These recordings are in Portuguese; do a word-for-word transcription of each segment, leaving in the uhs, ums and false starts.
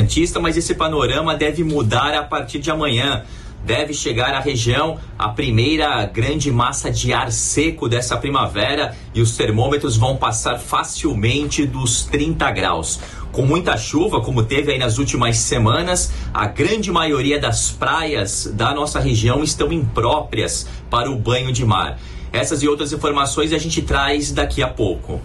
Santista, mas esse panorama deve mudar a partir de amanhã. Deve chegar à região a primeira grande massa de ar seco dessa primavera e os termômetros vão passar facilmente dos trinta graus. Com muita chuva, como teve aí nas últimas semanas, a grande maioria das praias da nossa região estão impróprias para o banho de mar. Essas e outras informações a gente traz daqui a pouco.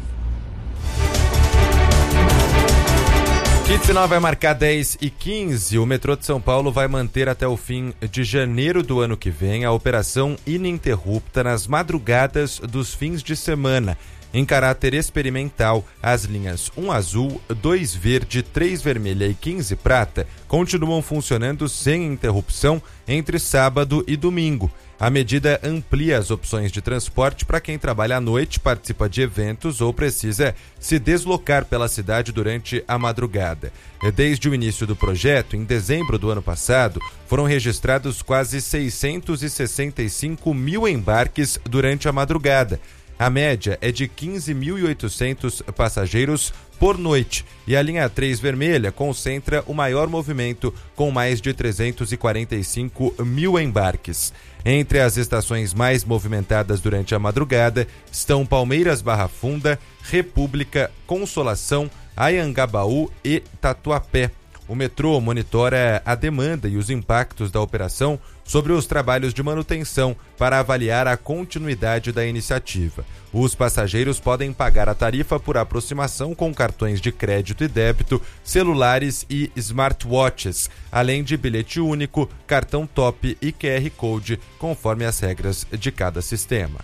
Quinto sinal vai marcar dez e quinze. O metrô de São Paulo vai manter até o fim de janeiro do ano que vem a operação ininterrupta nas madrugadas dos fins de semana. Em caráter experimental, as linhas um azul, dois verde, três vermelha e quinze prata continuam funcionando sem interrupção entre sábado e domingo. A medida amplia as opções de transporte para quem trabalha à noite, participa de eventos ou precisa se deslocar pela cidade durante a madrugada. Desde o início do projeto, em dezembro do ano passado, foram registrados quase seiscentos e sessenta e cinco mil embarques durante a madrugada. A média é de quinze mil e oitocentos passageiros por noite e a linha três vermelha concentra o maior movimento com mais de trezentos e quarenta e cinco mil embarques. Entre as estações mais movimentadas durante a madrugada estão Palmeiras Barra Funda, República, Consolação, Anhangabaú e Tatuapé. O metrô monitora a demanda e os impactos da operação sobre os trabalhos de manutenção para avaliar a continuidade da iniciativa. Os passageiros podem pagar a tarifa por aproximação com cartões de crédito e débito, celulares e smartwatches, além de bilhete único, cartão top e Q R Code, conforme as regras de cada sistema.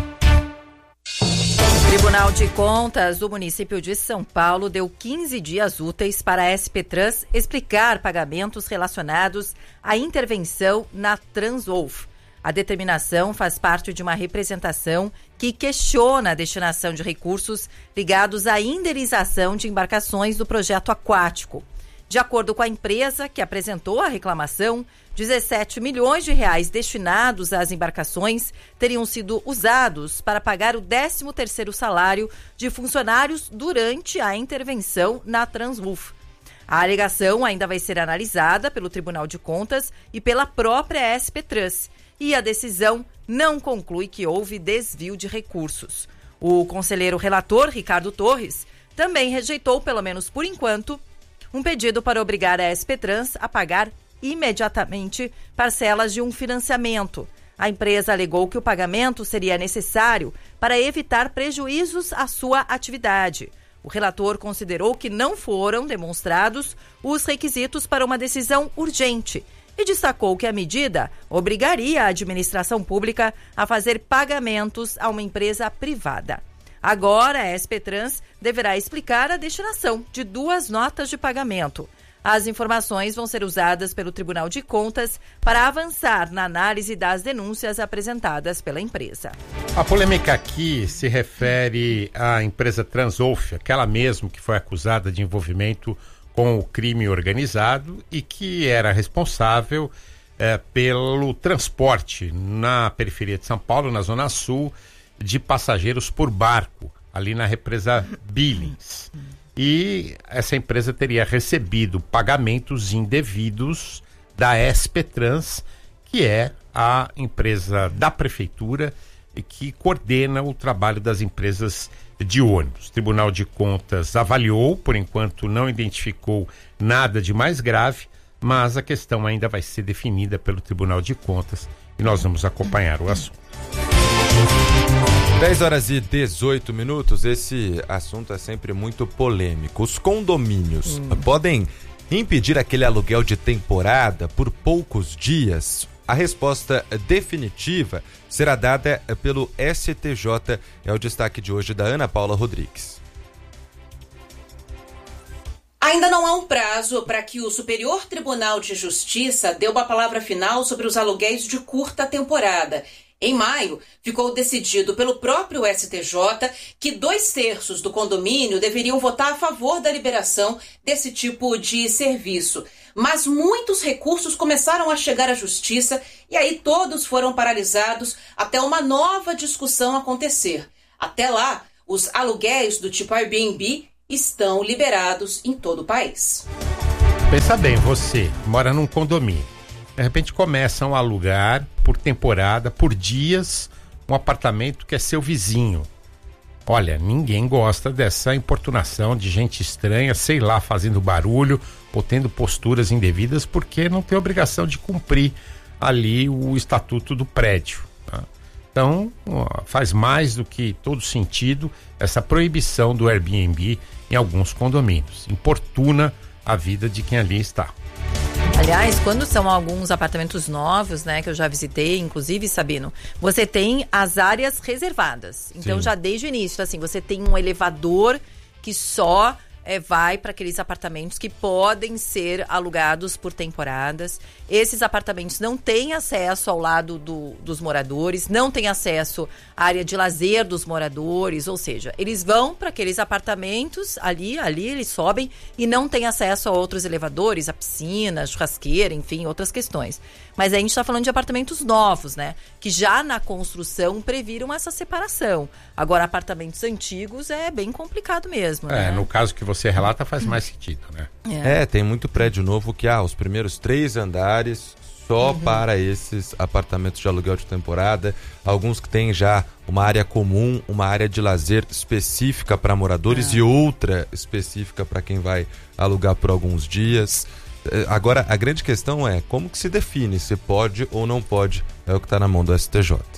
O Tribunal de Contas do município de São Paulo deu quinze dias úteis para a S P Trans explicar pagamentos relacionados à intervenção na Transwolf. A determinação faz parte de uma representação que questiona a destinação de recursos ligados à indenização de embarcações do projeto aquático. De acordo com a empresa que apresentou a reclamação, dezessete milhões de reais destinados às embarcações teriam sido usados para pagar o décimo terceiro salário de funcionários durante a intervenção na Transwolf. A alegação ainda vai ser analisada pelo Tribunal de Contas e pela própria S P Trans, e a decisão não conclui que houve desvio de recursos. O conselheiro relator, Ricardo Torres, também rejeitou, pelo menos por enquanto, um pedido para obrigar a S P Trans a pagar imediatamente parcelas de um financiamento. A empresa alegou que o pagamento seria necessário para evitar prejuízos à sua atividade. O relator considerou que não foram demonstrados os requisitos para uma decisão urgente e destacou que a medida obrigaria a administração pública a fazer pagamentos a uma empresa privada. Agora, a S P Trans deverá explicar a destinação de duas notas de pagamento. As informações vão ser usadas pelo Tribunal de Contas para avançar na análise das denúncias apresentadas pela empresa. A polêmica aqui se refere à empresa Transwolf, aquela mesmo que foi acusada de envolvimento com o crime organizado e que era responsável eh, pelo transporte na periferia de São Paulo, na Zona Sul, de passageiros por barco, ali na represa Billings. E essa empresa teria recebido pagamentos indevidos da S P Trans, que é a empresa da prefeitura e que coordena o trabalho das empresas de ônibus. O Tribunal de Contas avaliou, por enquanto não identificou nada de mais grave, mas a questão ainda vai ser definida pelo Tribunal de Contas e nós vamos acompanhar o assunto. dez horas e dezoito minutos, esse assunto é sempre muito polêmico. Os condomínios hum. podem impedir aquele aluguel de temporada por poucos dias? A resposta definitiva será dada pelo S T J, é o destaque de hoje da Ana Paula Rodrigues. Ainda não há um prazo para que o Superior Tribunal de Justiça dê uma palavra final sobre os aluguéis de curta temporada. Em maio, ficou decidido pelo próprio S T J que dois terços do condomínio deveriam votar a favor da liberação desse tipo de serviço. Mas muitos recursos começaram a chegar à Justiça e aí todos foram paralisados até uma nova discussão acontecer. Até lá, os aluguéis do tipo Airbnb estão liberados em todo o país. Pensa bem, você mora num condomínio, de repente começam a alugar por temporada, por dias, um apartamento que é seu vizinho. Olha, ninguém gosta dessa importunação de gente estranha, sei lá, fazendo barulho ou tendo posturas indevidas, porque não tem obrigação de cumprir ali o estatuto do prédio. Tá? Então, ó, faz mais do que todo sentido essa proibição do Airbnb em alguns condomínios. Importuna a vida de quem ali está. Aliás, quando são alguns apartamentos novos, né, que eu já visitei, inclusive, Sabino, você tem as áreas reservadas. Então, Sim. já desde o início, assim, você tem um elevador que só é, vai para aqueles apartamentos que podem ser alugados por temporadas. Esses apartamentos não têm acesso ao lado do, dos moradores, não têm acesso à área de lazer dos moradores, ou seja, eles vão para aqueles apartamentos, ali, ali eles sobem e não têm acesso a outros elevadores, a piscina, a churrasqueira, enfim, outras questões. Mas aí a gente está falando de apartamentos novos, né? Que já na construção previram essa separação. Agora, apartamentos antigos é bem complicado mesmo, É, né? no caso que você relata faz mais sentido, né? É, tem muito prédio novo que, ah, os primeiros três andares só uhum. para esses apartamentos de aluguel de temporada. Alguns que têm já uma área comum, uma área de lazer específica para moradores é. e outra específica para quem vai alugar por alguns dias. Agora, a grande questão é como que se define se pode ou não pode, é o que está na mão do S T J.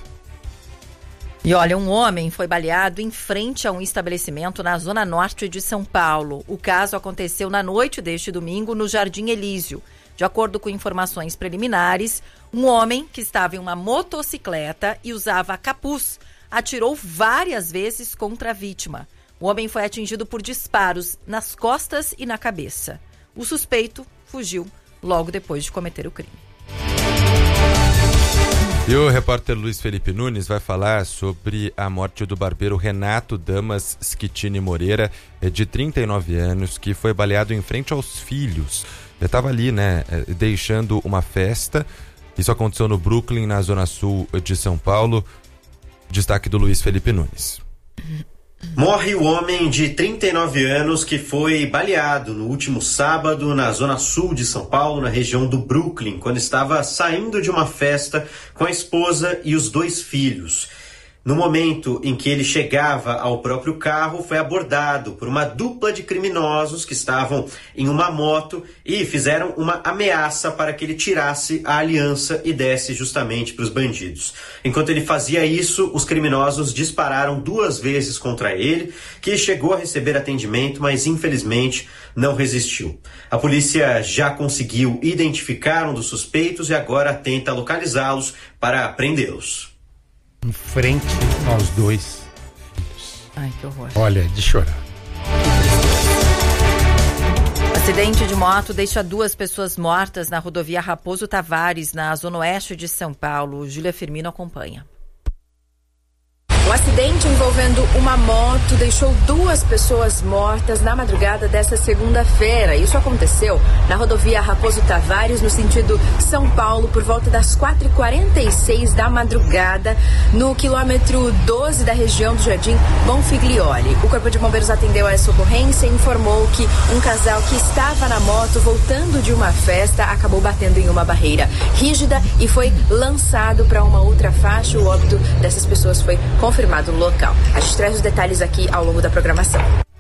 E olha, um homem foi baleado em frente a um estabelecimento na zona norte de São Paulo. O caso aconteceu na noite deste domingo no Jardim Elísio. De acordo com informações preliminares, um homem que estava em uma motocicleta e usava capuz atirou várias vezes contra a vítima. O homem foi atingido por disparos nas costas e na cabeça. O suspeito fugiu logo depois de cometer o crime. E o repórter Luiz Felipe Nunes vai falar sobre a morte do barbeiro Renato Damas Schettini Moreira, de trinta e nove anos, que foi baleado em frente aos filhos. Ele estava ali, né, deixando uma festa. Isso aconteceu no Brooklyn, na zona sul de São Paulo. Destaque do Luiz Felipe Nunes. Morre o homem de trinta e nove anos que foi baleado no último sábado na zona sul de São Paulo, na região do Brooklyn, quando estava saindo de uma festa com a esposa e os dois filhos. No momento em que ele chegava ao próprio carro, foi abordado por uma dupla de criminosos que estavam em uma moto e fizeram uma ameaça para que ele tirasse a aliança e desse justamente para os bandidos. Enquanto ele fazia isso, os criminosos dispararam duas vezes contra ele, que chegou a receber atendimento, mas infelizmente não resistiu. A polícia já conseguiu identificar um dos suspeitos e agora tenta localizá-los para prendê-los. Em frente aos dois filhos. Ai, que horror. Olha, de chorar. Acidente de moto deixa duas pessoas mortas na rodovia Raposo Tavares, na zona oeste de São Paulo. Júlia Firmino acompanha. Um acidente envolvendo uma moto deixou duas pessoas mortas na madrugada desta segunda-feira. Isso aconteceu na rodovia Raposo Tavares, no sentido São Paulo, por volta das quatro e quarenta e seis da madrugada, no quilômetro doze da região do Jardim Bonfiglioli. O Corpo de Bombeiros atendeu a essa ocorrência e informou que um casal que estava na moto voltando de uma festa acabou batendo em uma barreira rígida e foi lançado para uma outra faixa. O óbito dessas pessoas foi confirmado confirmado no local. A gente traz os detalhes aqui ao longo da programação.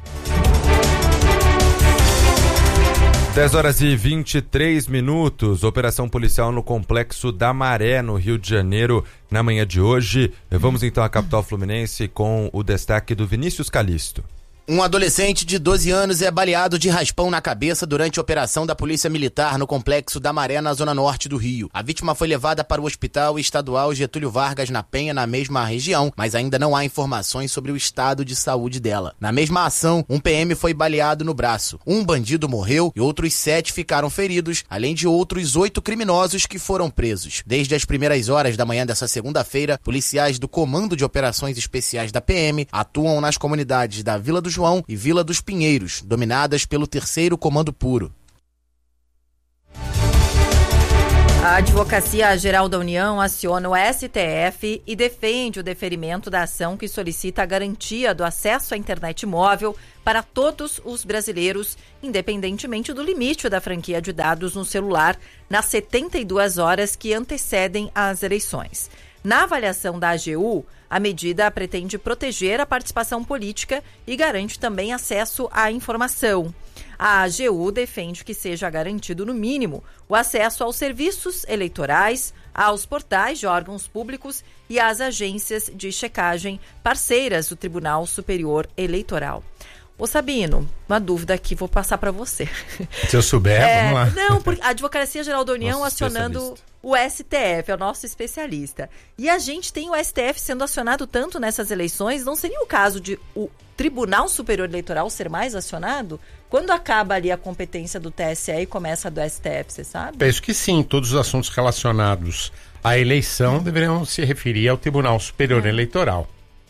dez horas e vinte e três minutos. Operação policial no Complexo da Maré, no Rio de Janeiro, na manhã de hoje. Vamos então à capital fluminense com o destaque do Vinícius Calisto. Um adolescente de doze anos é baleado de raspão na cabeça durante a operação da Polícia Militar no Complexo da Maré, na zona norte do Rio. A vítima foi levada para o Hospital Estadual Getúlio Vargas, na Penha, na mesma região, mas ainda não há informações sobre o estado de saúde dela. Na mesma ação, um P M foi baleado no braço. Um bandido morreu e outros sete ficaram feridos, além de outros oito criminosos que foram presos. Desde as primeiras horas da manhã dessa segunda-feira, policiais do Comando de Operações Especiais da P M atuam nas comunidades da Vila do João e Vila dos Pinheiros, dominadas pelo terceiro Comando Puro. A Advocacia Geral da União aciona o S T F e defende o deferimento da ação que solicita a garantia do acesso à internet móvel para todos os brasileiros, independentemente do limite da franquia de dados no celular, nas setenta e duas horas que antecedem as eleições. Na avaliação da A G U, a medida pretende proteger a participação política e garante também acesso à informação. A A G U defende que seja garantido, no mínimo, o acesso aos serviços eleitorais, aos portais de órgãos públicos e às agências de checagem parceiras do Tribunal Superior Eleitoral. Ô Sabino, uma dúvida aqui, vou passar para você. Se eu souber, é, vamos lá. Não, porque a Advocacia Geral da União Nosso acionando o S T F, é o nosso especialista. E a gente tem o S T F sendo acionado tanto nessas eleições, não seria o caso de o Tribunal Superior Eleitoral ser mais acionado? Quando acaba ali a competência do T S E e começa a do S T F, você sabe? Penso que sim, todos os assuntos relacionados à eleição deveriam se referir ao Tribunal Superior é. Eleitoral.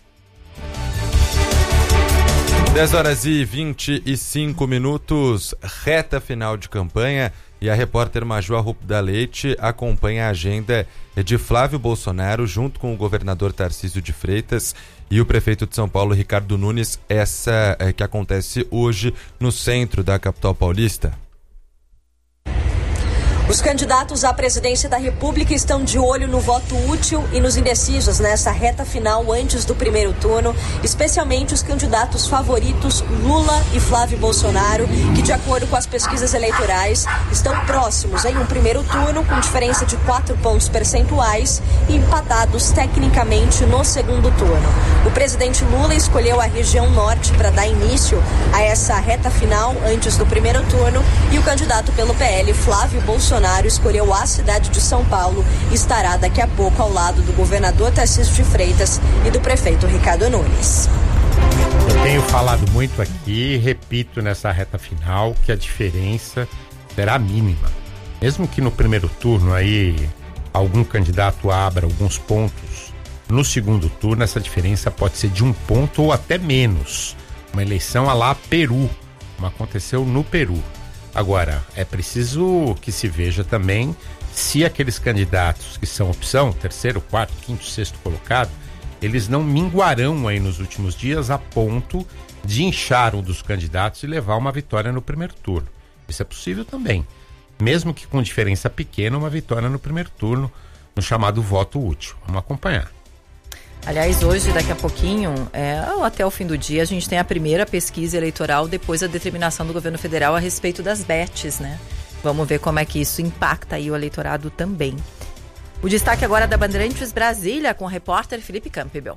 dez horas e vinte e cinco minutos, reta final de campanha, e a repórter Maju Arruda Leite acompanha a agenda de Flávio Bolsonaro junto com o governador Tarcísio de Freitas e o prefeito de São Paulo, Ricardo Nunes, essa é, que acontece hoje no centro da capital paulista. Os candidatos à presidência da República estão de olho no voto útil e nos indecisos nessa reta final antes do primeiro turno, especialmente os candidatos favoritos Lula e Flávio Bolsonaro, que, de acordo com as pesquisas eleitorais, estão próximos em um primeiro turno com diferença de quatro pontos percentuais e empatados tecnicamente no segundo turno. O presidente Lula escolheu a região norte para dar início a essa reta final antes do primeiro turno e o candidato pelo P L, Flávio Bolsonaro, Bolsonaro escolheu a cidade de São Paulo e estará daqui a pouco ao lado do governador Tarcísio de Freitas e do prefeito Ricardo Nunes. Eu tenho falado muito aqui, repito nessa reta final, que a diferença será mínima. Mesmo que no primeiro turno aí algum candidato abra alguns pontos, no segundo turno essa diferença pode ser de um ponto ou até menos. Uma eleição à lá Peru, como aconteceu no Peru. Agora, é preciso que se veja também se aqueles candidatos que são opção, terceiro, quarto, quinto, sexto colocado, eles não minguarão aí nos últimos dias a ponto de inchar um dos candidatos e levar uma vitória no primeiro turno. Isso é possível também, mesmo que com diferença pequena, uma vitória no primeiro turno, no chamado voto útil. Vamos acompanhar. Aliás, hoje, daqui a pouquinho, é, ou até o fim do dia, a gente tem a primeira pesquisa eleitoral depois da determinação do governo federal a respeito das bets, né? Vamos ver como é que isso impacta aí o eleitorado também. O destaque agora da Bandeirantes Brasília com o repórter Felipe Campbell.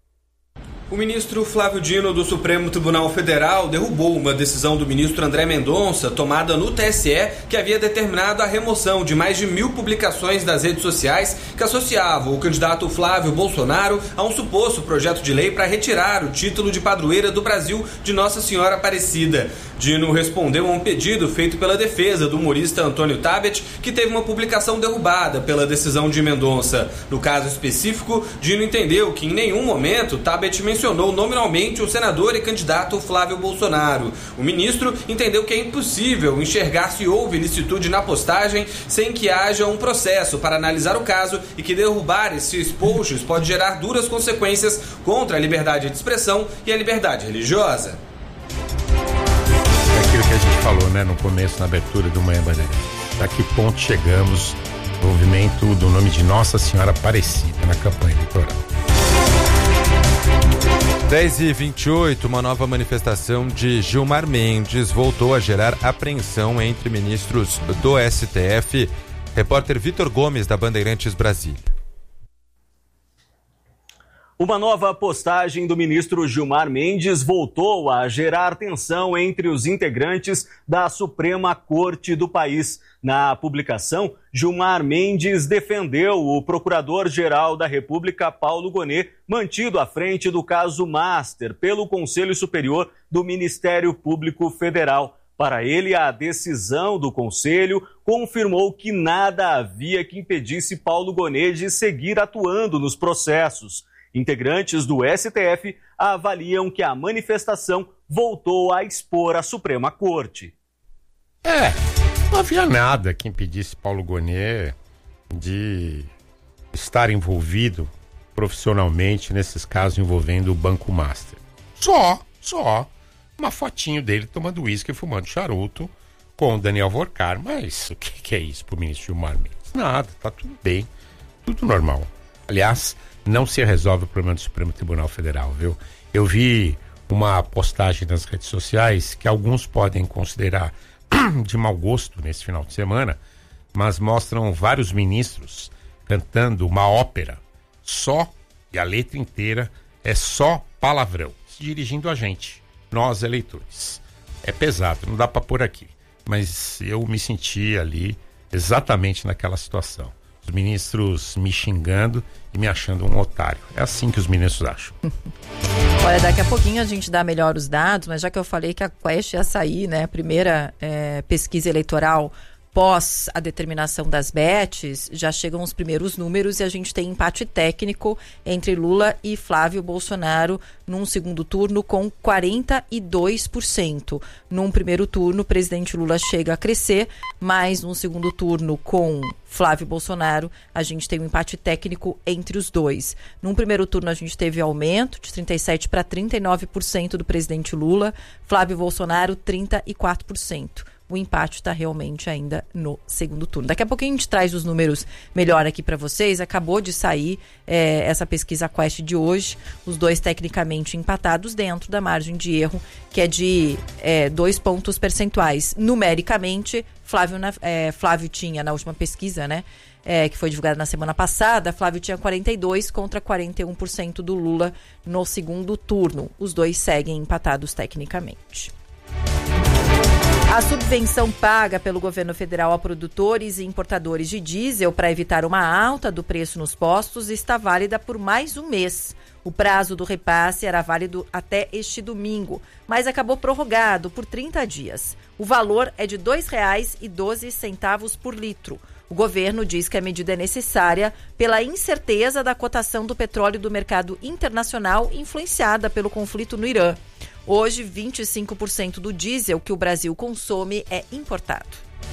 O ministro Flávio Dino do Supremo Tribunal Federal derrubou uma decisão do ministro André Mendonça, tomada no T S E, que havia determinado a remoção de mais de mil publicações das redes sociais que associavam o candidato Flávio Bolsonaro a um suposto projeto de lei para retirar o título de padroeira do Brasil de Nossa Senhora Aparecida. Dino respondeu a um pedido feito pela defesa do humorista Antônio Tabet, que teve uma publicação derrubada pela decisão de Mendonça. No caso específico, Dino entendeu que em nenhum momento Tabet mencionou nominalmente o senador e candidato Flávio Bolsonaro. O ministro entendeu que é impossível enxergar se houve ilicitude na postagem sem que haja um processo para analisar o caso e que derrubar esses posts pode gerar duras consequências contra a liberdade de expressão e a liberdade religiosa. É aquilo que a gente falou, né, no começo, na abertura do Manhã Bandeirantes. A que ponto chegamos no movimento do nome de Nossa Senhora Aparecida na campanha eleitoral? dez e vinte e oito, uma nova manifestação de Gilmar Mendes voltou a gerar apreensão entre ministros do S T F. Repórter Vitor Gomes, da Bandeirantes Brasília. Uma nova postagem do ministro Gilmar Mendes voltou a gerar tensão entre os integrantes da Suprema Corte do país. Na publicação, Gilmar Mendes defendeu o procurador-geral da República, Paulo Gonet, mantido à frente do caso Master pelo Conselho Superior do Ministério Público Federal. Para ele, a decisão do Conselho confirmou que nada havia que impedisse Paulo Gonet de seguir atuando nos processos. Integrantes do S T F avaliam que a manifestação voltou a expor a Suprema Corte. É, não havia nada que impedisse Paulo Gonet de estar envolvido profissionalmente nesses casos envolvendo o Banco Master. Só, só uma fotinho dele tomando uísque e fumando charuto com o Daniel Vorcar. Mas o que, que é isso pro ministro Gilmar Mendes? Nada, tá tudo bem, tudo normal. Aliás, não se resolve o problema do Supremo Tribunal Federal, viu? Eu vi uma postagem nas redes sociais que alguns podem considerar de mau gosto nesse final de semana, mas mostram vários ministros cantando uma ópera só, e a letra inteira é só palavrão, se dirigindo a gente, nós eleitores. É pesado, não dá para pôr aqui, mas eu me senti ali exatamente naquela situação. Os ministros me xingando e me achando um otário. É assim que os ministros acham. Olha, daqui a pouquinho a gente dá melhor os dados, mas já que eu falei que a Quest ia sair, né, a primeira é, pesquisa eleitoral pós a determinação das bets, já chegam os primeiros números e a gente tem empate técnico entre Lula e Flávio Bolsonaro num segundo turno com quarenta e dois por cento. Num primeiro turno, o presidente Lula chega a crescer, mas num segundo turno com Flávio Bolsonaro, a gente tem um empate técnico entre os dois. Num primeiro turno, a gente teve aumento de trinta e sete por cento para trinta e nove por cento do presidente Lula, Flávio Bolsonaro, trinta e quatro por cento. O empate está realmente ainda no segundo turno. Daqui a pouquinho a gente traz os números melhor aqui para vocês. Acabou de sair é, essa pesquisa Quest de hoje, os dois tecnicamente empatados dentro da margem de erro, que é de é, dois pontos percentuais. Numericamente, Flávio, é, Flávio tinha na última pesquisa, né, é, que foi divulgada na semana passada, Flávio tinha quarenta e dois por cento contra quarenta e um por cento do Lula no segundo turno. Os dois seguem empatados tecnicamente. A subvenção paga pelo governo federal a produtores e importadores de diesel para evitar uma alta do preço nos postos está válida por mais um mês. O prazo do repasse era válido até este domingo, mas acabou prorrogado por trinta dias. O valor é de dois reais e doze centavos por litro. O governo diz que a medida é necessária pela incerteza da cotação do petróleo do mercado internacional influenciada pelo conflito no Irã. Hoje, vinte e cinco por cento do diesel que o Brasil consome é importado.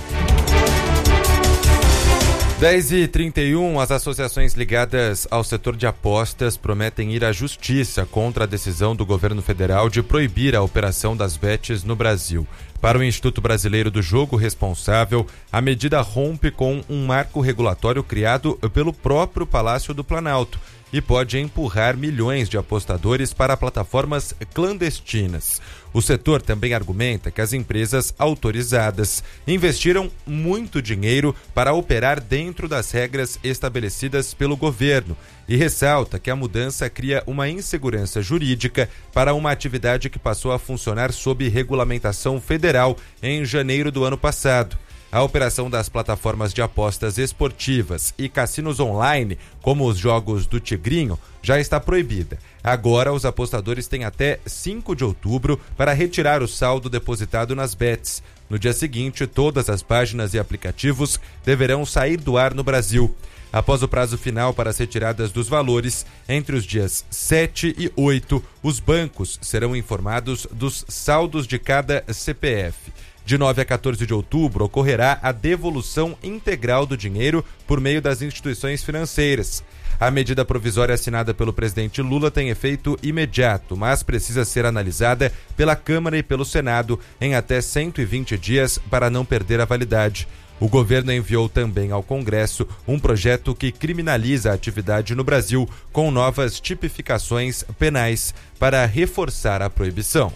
dez e trinta e um, as associações ligadas ao setor de apostas prometem ir à justiça contra a decisão do governo federal de proibir a operação das bets no Brasil. Para o Instituto Brasileiro do Jogo Responsável, a medida rompe com um marco regulatório criado pelo próprio Palácio do Planalto e pode empurrar milhões de apostadores para plataformas clandestinas. O setor também argumenta que as empresas autorizadas investiram muito dinheiro para operar dentro das regras estabelecidas pelo governo e ressalta que a mudança cria uma insegurança jurídica para uma atividade que passou a funcionar sob regulamentação federal em janeiro do ano passado. A operação das plataformas de apostas esportivas e cassinos online, como os jogos do Tigrinho, já está proibida. Agora, os apostadores têm até cinco de outubro para retirar o saldo depositado nas bets. No dia seguinte, todas as páginas e aplicativos deverão sair do ar no Brasil. Após o prazo final para as retiradas dos valores, entre os dias sete e oito, os bancos serão informados dos saldos de cada C P F. De nove a quatorze de outubro, ocorrerá a devolução integral do dinheiro por meio das instituições financeiras. A medida provisória assinada pelo presidente Lula tem efeito imediato, mas precisa ser analisada pela Câmara e pelo Senado em até cento e vinte dias para não perder a validade. O governo enviou também ao Congresso um projeto que criminaliza a atividade no Brasil com novas tipificações penais para reforçar a proibição.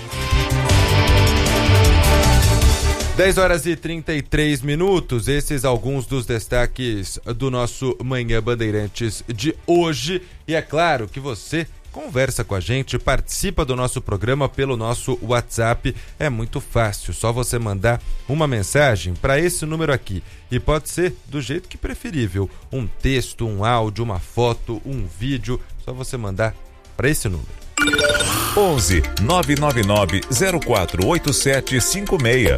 dez horas e trinta e três minutos, esses alguns dos destaques do nosso Manhã Bandeirantes de hoje. E é claro que você conversa com a gente, participa do nosso programa pelo nosso WhatsApp. É muito fácil, só você mandar uma mensagem para esse número aqui. E pode ser do jeito que preferível, um texto, um áudio, uma foto, um vídeo, só você mandar para esse número. onze nove nove nove zero quatro oito sete cinco seis.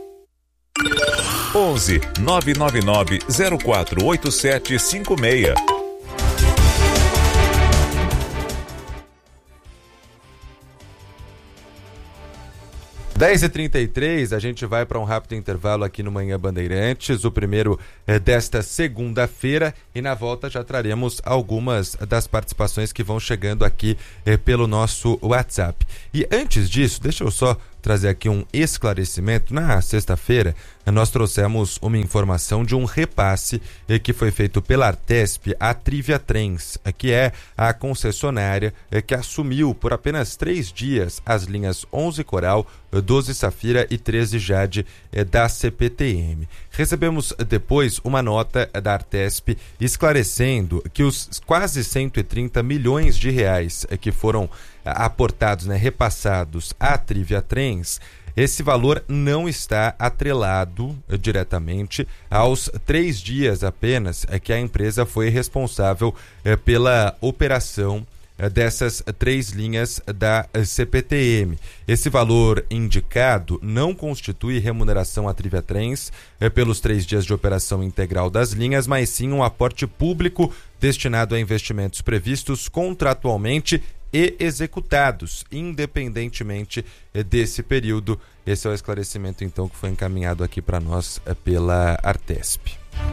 onze nove nove nove zero quatro oito sete cinco seis. dez e trinta e três, a gente vai para um rápido intervalo aqui no Manhã Bandeirantes, o primeiro é desta segunda-feira, e na volta já traremos algumas das participações que vão chegando aqui é, pelo nosso WhatsApp. E antes disso, deixa eu só trazer aqui um esclarecimento. Na sexta-feira, nós trouxemos uma informação de um repasse eh, que foi feito pela Artesp à Trivia Trens, eh, que é a concessionária eh, que assumiu por apenas três dias as linhas onze Coral, doze Safira e treze Jade eh, da C P T M. Recebemos depois uma nota da Artesp esclarecendo que os quase cento e trinta milhões de reais eh, que foram aportados, né, repassados à Trivia Trens, esse valor não está atrelado eh, diretamente aos três dias apenas eh, que a empresa foi responsável eh, pela operação eh, dessas três linhas da eh, C P T M. Esse valor indicado não constitui remuneração à Trivia Trens eh, pelos três dias de operação integral das linhas, mas sim um aporte público destinado a investimentos previstos contratualmente e executados, independentemente desse período. Esse é o esclarecimento, então, que foi encaminhado aqui para nós pela Artesp.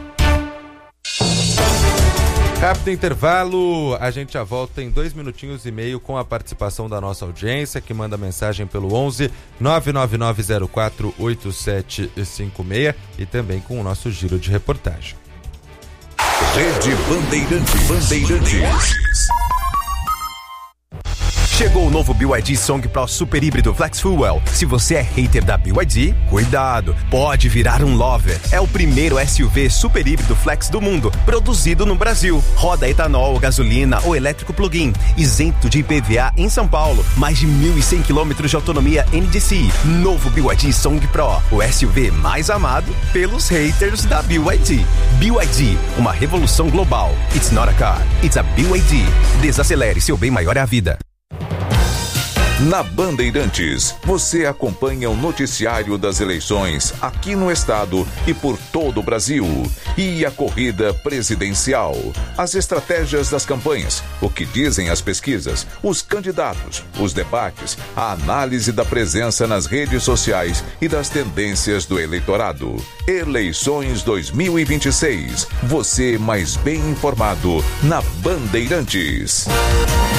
Rápido intervalo, a gente já volta em dois minutinhos e meio com a participação da nossa audiência, que manda mensagem pelo onze nove nove nove zero quatro oito sete cinco seis e também com o nosso giro de reportagem. Rede Bandeirantes. Bandeirantes. Chegou o novo B Y D Song Pro Super Híbrido Flex Fuel. Se você é hater da B Y D, cuidado, pode virar um lover. É o primeiro S U V super híbrido flex do mundo, produzido no Brasil. Roda etanol, gasolina ou elétrico plug-in, isento de I P V A em São Paulo. Mais de mil e cem quilômetros de autonomia N D C I. Novo B Y D Song Pro, o S U V mais amado pelos haters da B Y D. B Y D, uma revolução global. It's not a car, it's a B Y D. Desacelere, seu bem maior é a vida. Na Bandeirantes, você acompanha o noticiário das eleições aqui no estado e por todo o Brasil. E a corrida presidencial, as estratégias das campanhas, o que dizem as pesquisas, os candidatos, os debates, a análise da presença nas redes sociais e das tendências do eleitorado. Eleições dois mil e vinte e seis. Você mais bem informado na Bandeirantes.